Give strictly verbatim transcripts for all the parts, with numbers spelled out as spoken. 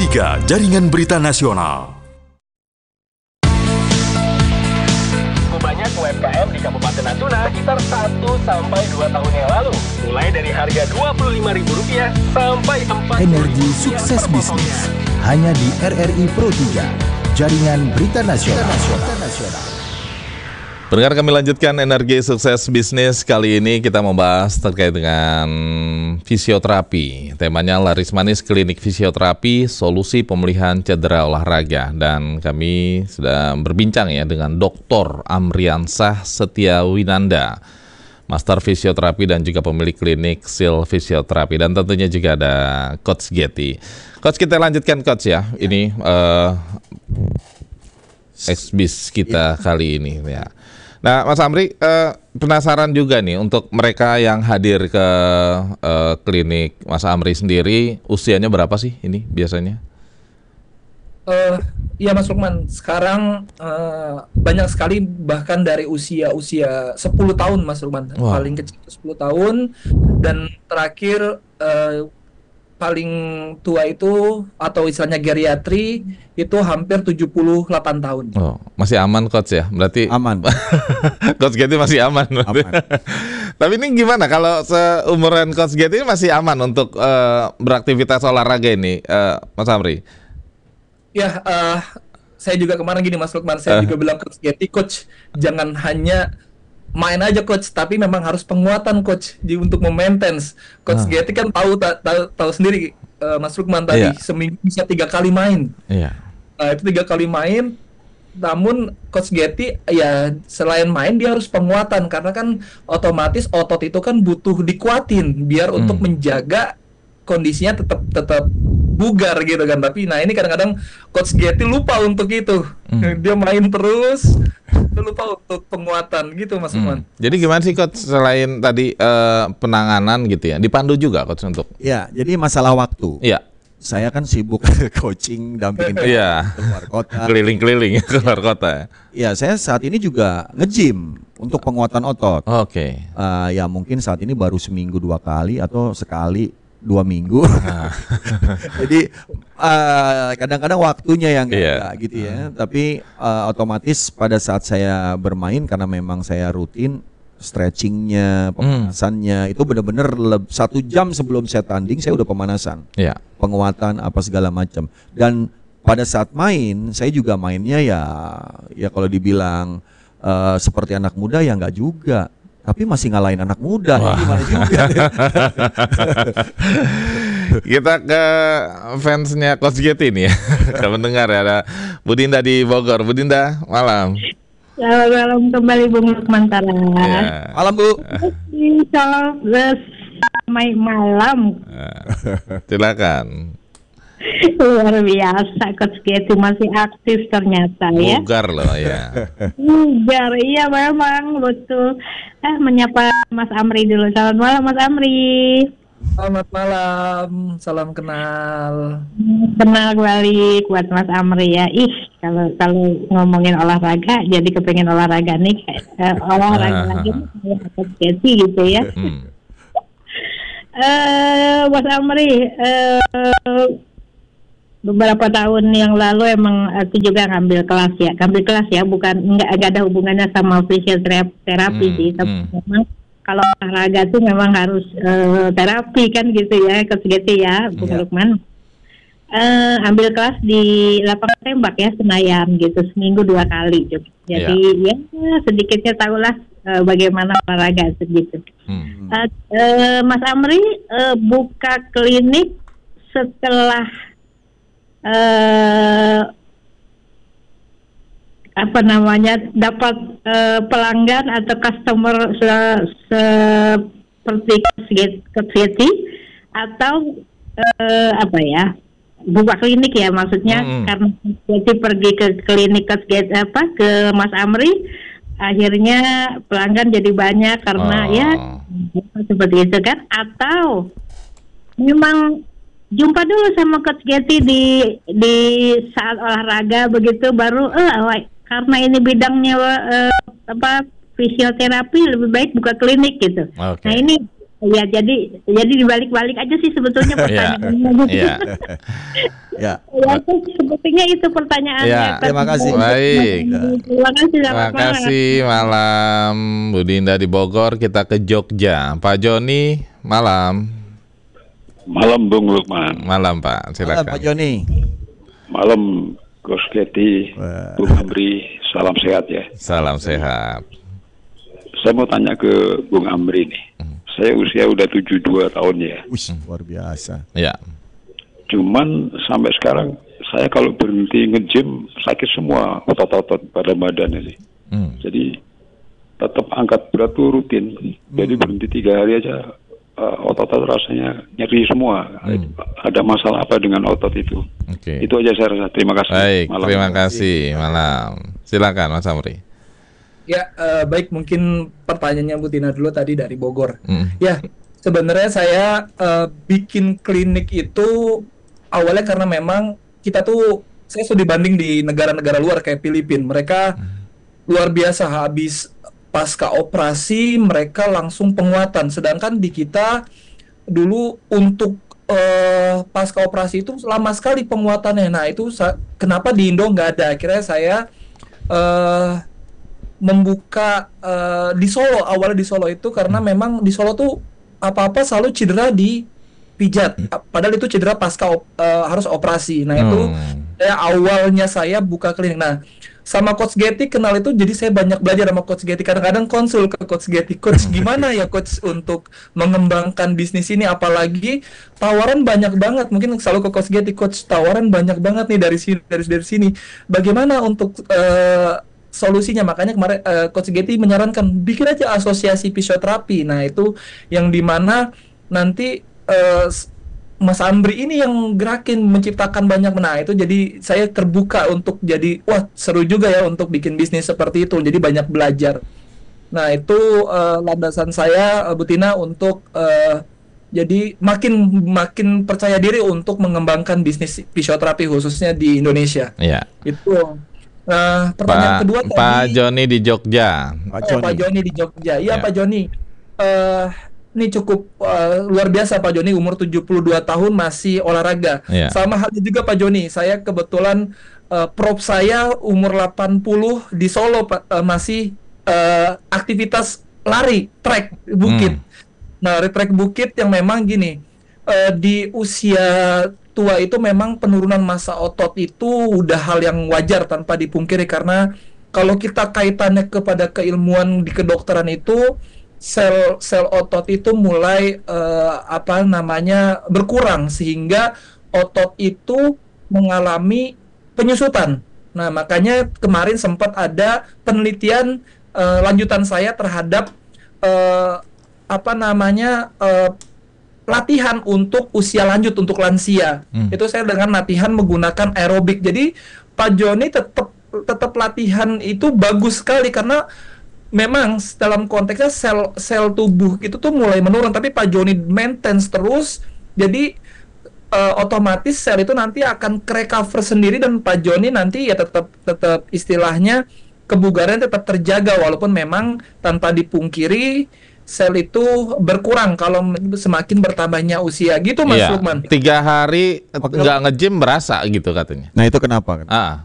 tiga, Jaringan Berita Nasional. Banyak U M K M di Kabupaten Natuna sekitar satu sampai dua tahun yang lalu. Mulai dari harga dua puluh lima ribu rupiah sampai empat puluh ribu rupiah. Energi Sukses Bisnis hanya di R R I Pro tiga, Jaringan Berita Nasional. Pendengar, kami lanjutkan Energi Sukses Bisnis. Kali ini kita membahas terkait dengan fisioterapi. Temanya laris manis klinik fisioterapi, solusi pemulihan cedera olahraga. Dan kami sudah berbincang ya dengan Doktor Amriansah Setiawinanda, Master Fisioterapi dan juga pemilik klinik Sil Fisioterapi. Dan tentunya juga ada Coach Getty. Coach, kita lanjutkan Coach ya. Ini uh, X-Bis kita ya. Kali ini ya. Nah, Mas Amri, eh, penasaran juga nih untuk mereka yang hadir ke eh, klinik Mas Amri sendiri, usianya berapa sih ini biasanya? Uh, ya Mas Lukman, sekarang uh, banyak sekali bahkan dari usia-usia sepuluh tahun Mas Lukman. Wow. Paling kecil sepuluh tahun dan terakhir uh, paling tua itu atau istilahnya geriatri itu hampir tujuh puluh delapan tahun. Oh, masih aman Coach ya? Berarti aman. Coach Getty masih aman. aman. Tapi ini gimana kalau seumuran Coach Getty masih aman untuk uh, beraktivitas olahraga ini, uh, Mas Amri? Ya, uh, saya juga kemarin gini Mas Lukman, saya uh. juga bilang Coach Getty, Coach jangan hanya main aja Coach, tapi memang harus penguatan Coach di untuk memaintain. Coach ah. Getty kan tahu tahu tahu sendiri uh, Mas Lukman tadi, yeah. seminggu bisa tiga kali main. Iya. Yeah. Uh, itu tiga kali main. Namun Coach Getty ya selain main dia harus penguatan karena kan otomatis otot itu kan butuh dikuatin biar hmm. untuk menjaga kondisinya tetap tetap bugar gitu kan. Tapi nah ini kadang-kadang Coach Getty lupa untuk itu. Hmm. Dia main terus, lupa untuk penguatan gitu Mas Lukman. Hmm. Jadi gimana sih Coach selain tadi uh, penanganan gitu ya, dipandu juga Coach untuk? Ya, jadi masalah waktu. Iya. Saya kan sibuk coaching, dampingin yeah. keluar kota, keliling-keliling keluar kota. Ya, saya saat ini juga nge-gym untuk penguatan otot. Oke. Okay. Uh, ya mungkin saat ini baru seminggu dua kali atau sekali dua minggu. Nah. Jadi uh, kadang-kadang waktunya yang enggak yeah. gitu ya. Hmm. Tapi uh, otomatis pada saat saya bermain karena memang saya rutin stretchingnya, pemanasannya hmm. itu benar-benar satu jam sebelum saya tanding saya udah pemanasan, yeah. penguatan apa segala macam. Dan pada saat main saya juga mainnya ya, ya kalau dibilang uh, seperti anak muda ya nggak juga. Tapi masih ngalahin anak muda, ya gimana juga. Kita ke fansnya Coach Getty nih ya. Kita mendengar ya, ada Bu Dinda di Bogor. Bu Dinda, malam. Selamat malam kembali Bung Lukman Tara. Ya. Malam Bu. Salam malam. Silakan. Luar biasa, Coach Getty masih aktif ternyata ya. Bugar loh ya. Bugar, iya memang betul. Eh menyapa Mas Amri dulu. Selamat malam Mas Amri. Selamat malam, salam kenal. Kenal balik buat Mas Amri ya. Ih, kalau kalau ngomongin olahraga, jadi kepengen olahraga nih, eh, olahraga lagi Coach Getty gitu ya. Hmm. Eh, Mas Amri, eh, beberapa tahun yang lalu emang aku juga ngambil kelas ya, ngambil kelas ya, bukan nggak nggak ada hubungannya sama fisioterapi hmm, sih, tapi hmm. memang kalau olahraga tuh memang harus uh, terapi kan gitu ya, Coach Getty ya, Bung yeah. Lukman. Uh, ambil kelas di lapangan tembak ya Senayan gitu, seminggu dua kali gitu. Jadi yeah. ya sedikitnya tahulah uh, bagaimana olahraga segitu. Hmm. Uh, uh, Mas Amri uh, buka klinik setelah Uh, apa namanya dapat uh, pelanggan atau customer se seperti Coach Getty atau uh, apa ya buka klinik ya maksudnya hmm. karena Getty pergi ke klinik Coach Getty apa ke Mas Amri akhirnya pelanggan jadi banyak karena oh. ya seperti itu kan, atau memang jumpa dulu sama Coach Getty di di saat olahraga begitu baru eh karena ini bidangnya eh, apa fisioterapi lebih baik buka klinik gitu. Okay. Nah ini Ya, jadi jadi dibalik-balik aja sih sebetulnya pertanyaannya. Iya. Ya. Ya, sebetulnya itu pertanyaannya. Ya, terima kasih. Baik. Terima kasih. Terima kasih. Malam Bu Dinda di Bogor. Kita ke Jogja. Pak Joni, malam. Malam Bung Lukman. Malam Pak, silakan. Malam Pak Joni. Malam Coach Getty, Bung Amri, salam sehat ya. Salam sehat. Saya mau tanya ke Bung Amri nih. Hmm. Saya usia udah tujuh puluh dua tahun ya. Wih, luar biasa. Ya. Cuman sampai sekarang saya kalau berhenti nge-gym sakit semua otot-otot pada badan ini. Hmm. Jadi tetap angkat berat tuh rutin. Hmm. Jadi berhenti tiga hari aja uh, otot-otot rasanya nyeri semua. Hmm. Ada masalah apa dengan otot itu? Okay. Itu aja saya rasa. Terima kasih. Baik, malam. terima kasih. Malam. Silakan Mas Amri. Ya, uh, baik, mungkin pertanyaannya Bu Tina dulu tadi dari Bogor. Hmm. Ya, sebenarnya saya uh, bikin klinik itu awalnya karena memang kita tuh, saya studi banding di negara-negara luar kayak Filipina. Mereka hmm. luar biasa, habis pasca operasi mereka langsung penguatan. Sedangkan di kita dulu untuk uh, pasca operasi itu lama sekali penguatannya. Nah itu sa- kenapa di Indo nggak ada? Akhirnya saya uh, membuka uh, di Solo, awalnya di Solo itu karena memang di Solo tuh apa-apa selalu cedera di pijat, padahal itu cedera pasca op, uh, harus operasi. Nah itu hmm. ya, awalnya saya buka klinik. Nah sama Coach Getty kenal itu, jadi saya banyak belajar sama Coach Getty. Kadang-kadang konsul ke Coach Getty, Coach gimana ya Coach untuk mengembangkan bisnis ini, apalagi tawaran banyak banget. Mungkin selalu ke Coach Getty, Coach tawaran banyak banget nih dari sini, dari dari sini. Bagaimana untuk uh, solusinya? Makanya kemarin uh, Coach Getty menyarankan bikin aja asosiasi fisioterapi. Nah itu yang dimana nanti uh, Mas Amri ini yang gerakin, menciptakan banyak. Nah itu jadi saya terbuka untuk jadi, wah seru juga ya untuk bikin bisnis seperti itu. Jadi banyak belajar. Nah itu uh, landasan saya, uh, Bu Tina, untuk uh, jadi makin makin percaya diri untuk mengembangkan bisnis fisioterapi khususnya di Indonesia. Iya. Itu. Nah, pertanyaan Pak, kedua Pak tadi, Joni di Jogja. Pak Joni, oh, Pak Joni di Jogja. Iya, ya. Pak Joni. Uh, ini cukup uh, luar biasa Pak Joni, umur tujuh puluh dua tahun masih olahraga. Ya. Sama halnya juga Pak Joni. Saya kebetulan uh, prop saya umur delapan puluh di Solo Pak, uh, masih uh, aktivitas lari, trek bukit. Hmm. Nah, trek bukit yang memang gini, uh, di usia tua itu memang penurunan massa otot itu udah hal yang wajar tanpa dipungkiri, karena kalau kita kaitannya kepada keilmuan di kedokteran itu sel sel otot itu mulai uh, apa namanya berkurang sehingga otot itu mengalami penyusutan. Nah, makanya kemarin sempat ada penelitian uh, lanjutan saya terhadap uh, apa namanya uh, latihan untuk usia lanjut, untuk lansia. Hmm. Itu saya dengan latihan menggunakan aerobik. Jadi Pak Joni tetap tetap latihan itu bagus sekali, karena memang dalam konteksnya sel sel tubuh itu tuh mulai menurun, tapi Pak Joni maintenance terus. Jadi uh, otomatis sel itu nanti akan recover sendiri, dan Pak Joni nanti ya tetap tetap istilahnya kebugaran tetap terjaga, walaupun memang tanpa dipungkiri sel itu berkurang kalau semakin bertambahnya usia gitu, Mas iya, Lukman. Tiga hari nggak nge-gym berasa gitu katanya. Nah itu kenapa? Kan? Ah.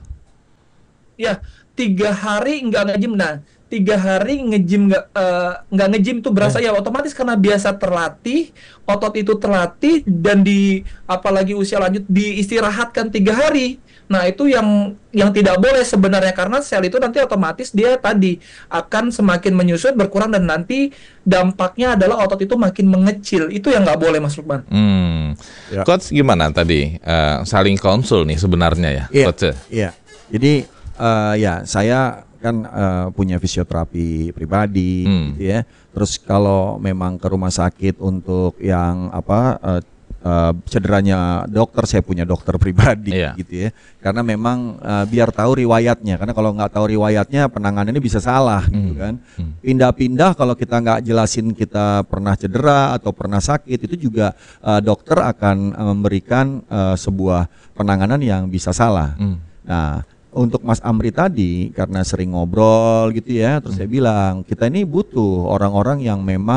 Ya, tiga hari nggak nge-gym. Nah, tiga hari nge-gym nggak uh, nggak nge-gym tuh berasa eh. ya otomatis karena biasa terlatih, otot itu terlatih, dan di apalagi usia lanjut diistirahatkan tiga hari. Nah itu yang yang tidak boleh sebenarnya, karena sel itu nanti otomatis dia tadi akan semakin menyusut, berkurang, dan nanti dampaknya adalah otot itu makin mengecil. Itu yang nggak boleh, Mas Lukman. Hmm. Ya. Coach gimana tadi uh, saling konsul nih sebenarnya ya, yeah. Coach? Iya. Jadi uh, ya saya kan uh, punya fisioterapi pribadi, hmm. gitu ya. Terus kalau memang ke rumah sakit untuk yang apa uh, uh, cederanya dokter, saya punya dokter pribadi, yeah. gitu ya. Karena memang uh, biar tahu riwayatnya. Karena kalau nggak tahu riwayatnya penanganannya bisa salah, hmm. gitu kan. Hmm. Pindah-pindah kalau kita nggak jelasin kita pernah cedera atau pernah sakit, itu juga uh, dokter akan uh, memberikan uh, sebuah penanganan yang bisa salah. Hmm. Nah. Untuk Mas Amri tadi, karena sering ngobrol gitu ya, terus hmm. saya bilang kita ini butuh orang-orang yang memang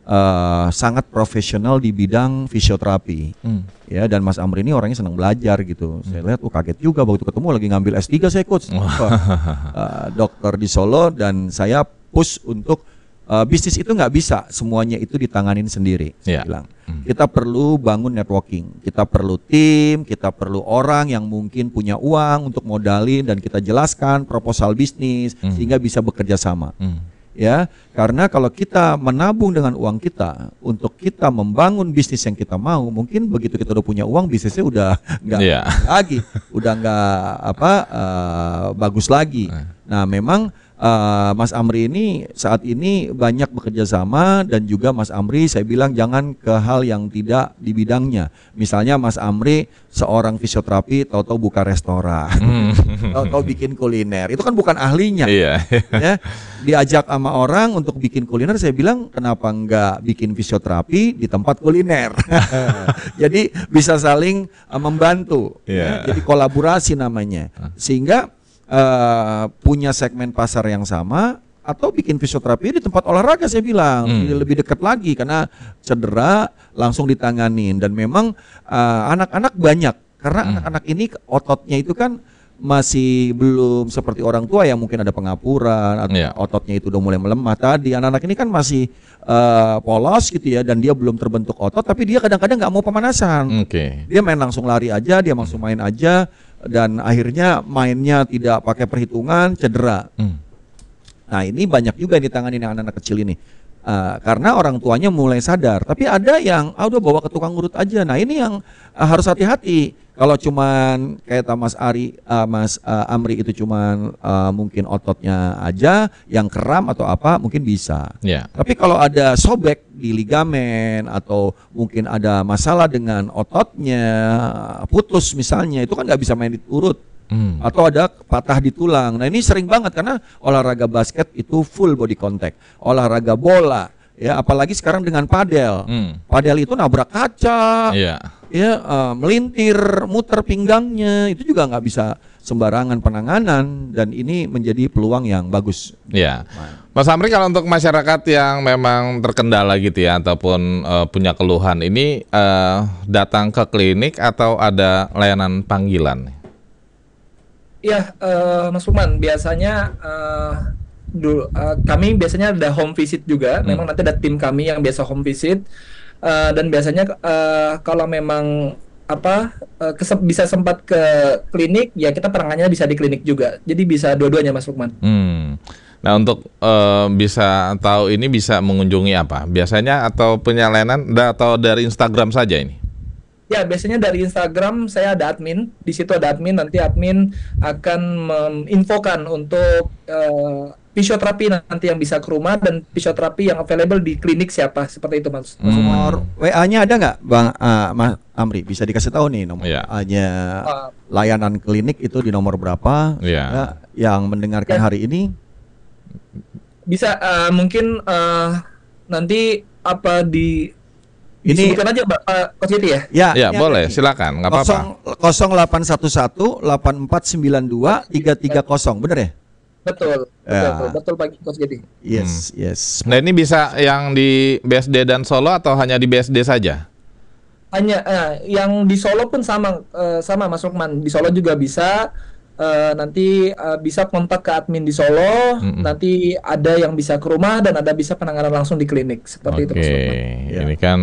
uh, sangat profesional di bidang fisioterapi. Hmm. Ya, dan Mas Amri ini orangnya senang belajar gitu. Hmm. Saya lihat, oh kaget juga waktu ketemu lagi ngambil S tiga saya coach. Oh. uh, dokter di Solo, dan saya push untuk Uh, bisnis itu nggak bisa semuanya itu ditanganin sendiri. Saya yeah. bilang hmm. kita perlu bangun networking, kita perlu tim, kita perlu orang yang mungkin punya uang untuk modalin, dan kita jelaskan proposal bisnis hmm. sehingga bisa bekerja sama. Hmm. Ya, karena kalau kita menabung dengan uang kita untuk kita membangun bisnis yang kita mau, mungkin begitu kita udah punya uang, bisnisnya udah nggak yeah. lagi, udah nggak apa uh, bagus lagi. Nah, memang Uh, Mas Amri ini saat ini banyak bekerja sama, dan juga Mas Amri saya bilang jangan ke hal yang tidak di bidangnya. Misalnya Mas Amri seorang fisioterapi tahu-tahu buka restoran, hmm. tahu-tahu bikin kuliner, itu kan bukan ahlinya. Iya. Ya, diajak sama orang untuk bikin kuliner, saya bilang kenapa enggak bikin fisioterapi di tempat kuliner. Jadi bisa saling uh, membantu. Yeah. Ya, jadi kolaborasi namanya, sehingga Uh, punya segmen pasar yang sama, atau bikin fisioterapi di tempat olahraga, saya bilang hmm. lebih dekat lagi, karena cedera langsung ditanganin. Dan memang uh, anak-anak banyak, karena hmm. anak-anak ini ototnya itu kan masih belum seperti orang tua yang mungkin ada pengapuran atau yeah. ototnya itu udah mulai melemah. Tadi anak-anak ini kan masih uh, polos gitu ya, dan dia belum terbentuk otot, tapi dia kadang-kadang nggak mau pemanasan. Okay. Dia main langsung lari aja, dia langsung main aja, dan akhirnya mainnya tidak pakai perhitungan, cedera. Hmm. Nah, ini banyak juga yang ditangani anak-anak kecil ini. Uh, karena orang tuanya mulai sadar, tapi ada yang ah, udah bawa ke tukang urut aja. Nah, ini yang uh, harus hati-hati. Kalau cuman kayak Mas Ari, uh, Mas uh, Amri itu cuman uh, mungkin ototnya aja yang kram atau apa, mungkin bisa. Yeah. Tapi kalau ada sobek di ligamen, atau mungkin ada masalah dengan ototnya, putus misalnya, itu kan nggak bisa main di urut. Hmm. Atau ada patah di tulang. Nah, ini sering banget karena olahraga basket itu full body contact. Olahraga bola, ya apalagi sekarang dengan padel. Hmm. Padel itu nabrak kaca, yeah. ya uh, melintir, muter pinggangnya, itu juga nggak bisa sembarangan penanganan, dan ini menjadi peluang yang bagus. Ya, Mas Amri, kalau untuk masyarakat yang memang terkendala gitu ya, ataupun uh, punya keluhan, ini uh, datang ke klinik atau ada layanan panggilan? Ya, uh, Mas Lukman, biasanya uh, dulu, uh, kami biasanya ada home visit juga. Hmm. Memang nanti ada tim kami yang biasa home visit, uh, dan biasanya uh, kalau memang apa uh, kesep, bisa sempat ke klinik, ya kita penanganannya bisa di klinik juga. Jadi bisa dua-duanya, Mas Lukman. Hmm. Nah, untuk uh, bisa tahu ini bisa mengunjungi apa? Biasanya atau penyalayanan atau dari Instagram saja ini? Ya, biasanya dari Instagram saya ada admin, di situ ada admin, nanti admin akan menginfokan untuk uh, fisioterapi nanti yang bisa ke rumah, dan fisioterapi yang available di klinik siapa, seperti itu, Mas. Hmm. Nomor W A-nya ada nggak, Bang uh, Mas Amri? Bisa dikasih tahu nih nomor yeah. W A-nya uh, layanan klinik itu di nomor berapa? Yeah. Ya, yang mendengarkan yeah. hari ini bisa uh, mungkin uh, nanti apa di ini disebutkan aja, uh, Coach Yeti ya? Ya, ya boleh, silakan, nggak apa-apa. nol delapan satu satu delapan empat sembilan dua tiga tiga nol, bener ya? Betul, betul, ya. betul, betul Pak Coach Yeti. Yes, hmm. yes. Nah, ini bisa yang di B S D dan Solo atau hanya di B S D saja? Hanya, uh, yang di Solo pun sama, uh, sama Mas Lukman. Di Solo juga bisa. Uh, nanti uh, bisa kontak ke admin di Solo, mm-hmm. nanti ada yang bisa ke rumah dan ada bisa penanganan langsung di klinik, seperti okay. itu. Oke, ya. Ini kan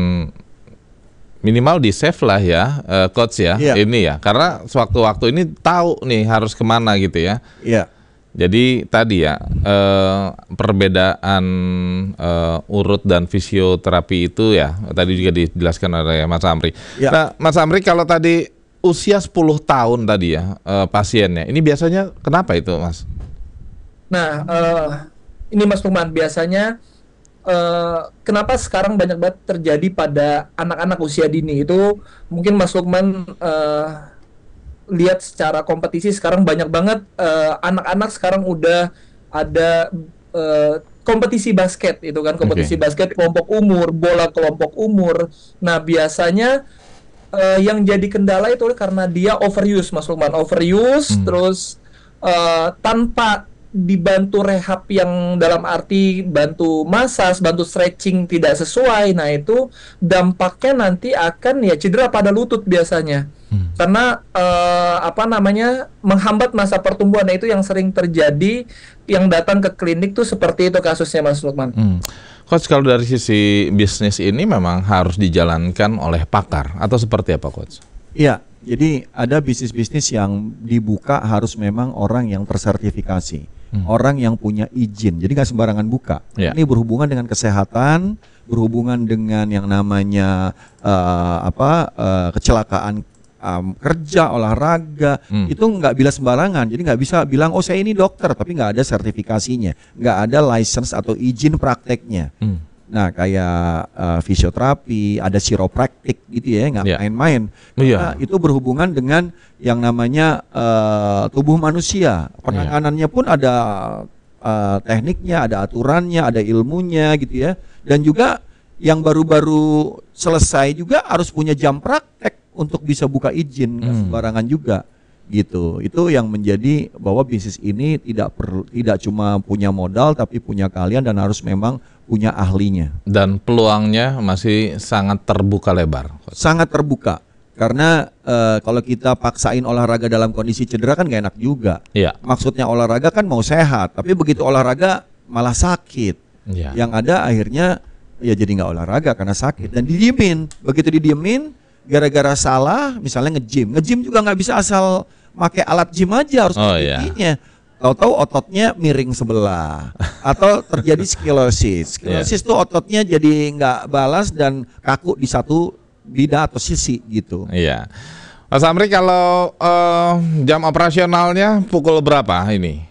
minimal di save lah ya, uh, coach ya, yeah. ini ya, karena sewaktu-waktu ini tahu nih harus kemana gitu ya. Iya. Yeah. Jadi tadi ya uh, perbedaan uh, urut dan fisioterapi itu ya tadi juga dijelaskan oleh Mas Amri. Yeah. Nah, Mas Amri, kalau tadi usia sepuluh tahun tadi ya uh, pasiennya, ini biasanya kenapa itu, Mas? Nah, uh, ini Mas Lukman, biasanya uh, kenapa sekarang banyak banget terjadi pada anak-anak usia dini itu, mungkin Mas Lukman uh, lihat secara kompetisi sekarang banyak banget uh, anak-anak sekarang udah ada uh, kompetisi basket itu kan, kompetisi okay. basket kelompok umur, bola kelompok umur. Nah, biasanya Uh, yang jadi kendala itu karena dia overuse, Mas Lukman, overuse, hmm. terus uh, tanpa dibantu rehab yang dalam arti bantu massage, bantu stretching tidak sesuai, nah itu dampaknya nanti akan ya cedera pada lutut biasanya. Hmm. Karena uh, apa namanya menghambat masa pertumbuhan. Nah, itu yang sering terjadi, yang datang ke klinik tuh seperti itu kasusnya, Mas Lukman. Hmm. Coach, kalau dari sisi bisnis ini memang harus dijalankan oleh pakar atau seperti apa, Coach? Iya, jadi ada bisnis-bisnis yang dibuka harus memang orang yang tersertifikasi, hmm. orang yang punya izin. Jadi nggak sembarangan buka. Ya. Ini berhubungan dengan kesehatan, berhubungan dengan yang namanya uh, apa uh, kecelakaan um, kerja, olahraga. Hmm. Itu nggak bila sembarangan. Jadi nggak bisa bilang oh saya ini dokter, tapi nggak ada sertifikasinya, nggak ada license atau izin prakteknya. Hmm. Nah, kayak uh, fisioterapi, ada chiropraktik gitu ya, nggak yeah. main-main. Yeah. Nah, itu berhubungan dengan yang namanya uh, tubuh manusia. Penanganannya pun ada uh, tekniknya, ada aturannya, ada ilmunya gitu ya. Dan juga yang baru-baru selesai juga harus punya jam praktek untuk bisa buka izin, nggak hmm. sembarangan juga. Gitu. Itu yang menjadi bahwa bisnis ini tidak perlu, tidak cuma punya modal tapi punya keahlian dan harus memang punya ahlinya. Dan peluangnya masih sangat terbuka lebar. Sangat terbuka. Karena uh, kalau kita paksain olahraga dalam kondisi cedera kan gak enak juga. Iya. Maksudnya olahraga kan mau sehat, tapi begitu olahraga malah sakit. Iya. Yang ada akhirnya ya jadi nggak olahraga karena sakit dan didiemin. Begitu didiemin gara-gara salah, misalnya nge-gym. Nge-gym juga nggak bisa asal pakai alat gym aja, harus oh, iya. Tahu-tahu ototnya miring sebelah atau terjadi skilosis. Skilosis yeah. tuh ototnya jadi nggak balas dan kaku di satu bidang atau sisi gitu. Iya. Mas Amri, kalau uh, jam operasionalnya pukul berapa ini?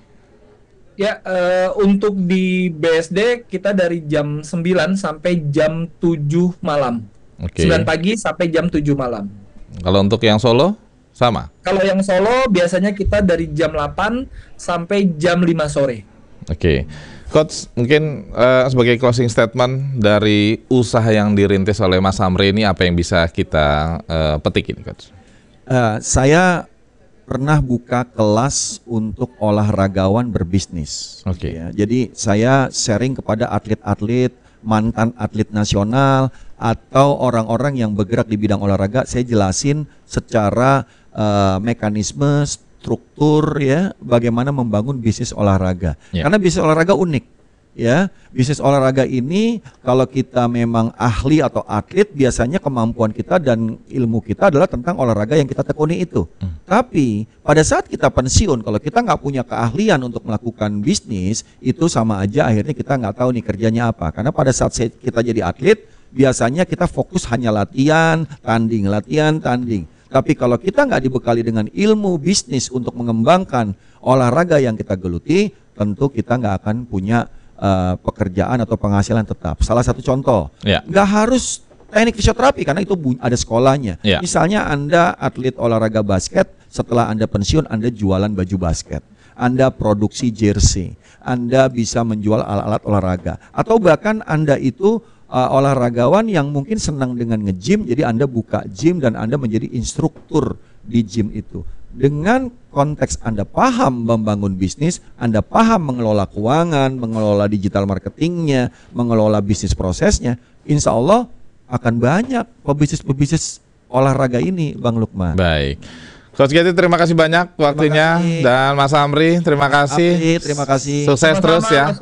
Ya, uh, untuk di B S D kita dari jam sembilan sampai jam tujuh malam. Okay. sembilan pagi sampai jam tujuh malam. Kalau untuk yang Solo? Sama? Kalau yang Solo biasanya kita dari jam delapan sampai jam lima sore. Oke. Okay. Coach, mungkin uh, sebagai closing statement dari usaha yang dirintis oleh Mas Amri ini, apa yang bisa kita uh, petik ini, Coach? Uh, saya pernah buka kelas untuk olahragawan berbisnis. Oke. Okay. Ya, jadi saya sharing kepada atlet-atlet, mantan atlet nasional, atau orang-orang yang bergerak di bidang olahraga. Saya jelasin secara Uh, mekanisme, struktur ya, bagaimana membangun bisnis olahraga. Yeah. Karena bisnis olahraga unik ya. Bisnis olahraga ini kalau kita memang ahli atau atlet, biasanya kemampuan kita dan ilmu kita adalah tentang olahraga yang kita tekuni itu. Hmm. Tapi pada saat kita pensiun, kalau kita nggak punya keahlian untuk melakukan bisnis, itu sama aja akhirnya kita nggak tahu nih kerjanya apa. Karena pada saat kita jadi atlet, biasanya kita fokus hanya latihan, tanding, latihan, tanding. Tapi kalau kita nggak dibekali dengan ilmu bisnis untuk mengembangkan olahraga yang kita geluti, tentu kita nggak akan punya uh, pekerjaan atau penghasilan tetap. Salah satu contoh, ya. nggak harus teknik fisioterapi karena itu ada sekolahnya. Ya. Misalnya Anda atlet olahraga basket, setelah Anda pensiun Anda jualan baju basket, Anda produksi jersey, Anda bisa menjual alat-alat olahraga, atau bahkan Anda itu Uh, olahragawan yang mungkin senang dengan nge-gym, jadi Anda buka gym dan Anda menjadi instruktur di gym itu. Dengan konteks Anda paham membangun bisnis, Anda paham mengelola keuangan, mengelola digital marketingnya, mengelola bisnis prosesnya, insya Allah akan banyak pebisnis-pebisnis olahraga ini, Bang Lukman. Baik. Coach Getty, terima kasih banyak waktunya, kasih. Dan Mas Amri, terima kasih. Amri, terima kasih. Sukses Sama-sama, terus ya.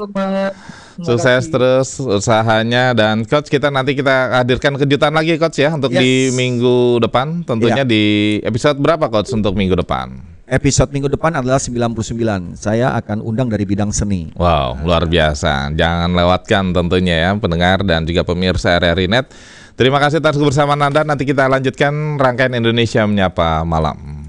Sukses kasih. terus usahanya, dan Coach, kita nanti kita hadirkan kejutan lagi, Coach, ya, untuk yes. di minggu depan, tentunya ya. Di episode berapa, Coach, untuk minggu depan? Episode minggu depan adalah sembilan puluh sembilan. Saya akan undang dari bidang seni. Wow, luar biasa. Jangan lewatkan tentunya ya, pendengar dan juga pemirsa R R I Net. Terima kasih atas kebersamaan Anda. Nanti kita lanjutkan rangkaian Indonesia Menyapa Malam.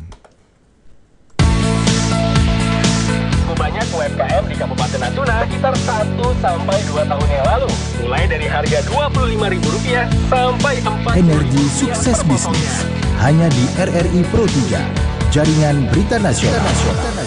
U M K M di Kabupaten Natuna sekitar satu sampai dua tahun yang lalu. Mulai dari harga dua puluh lima ribu rupiah sampai empat puluh ribu rupiah. Energi sukses bisnis hanya di R R I Pro tiga, Jaringan Berita Nasional.